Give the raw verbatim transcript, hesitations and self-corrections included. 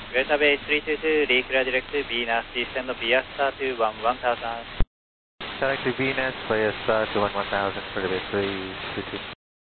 Delta Bay three two two, declare direct to Venus, descend of via star to one one thousand. Direct to Venus, via star to one one thousand for the Bay three two two.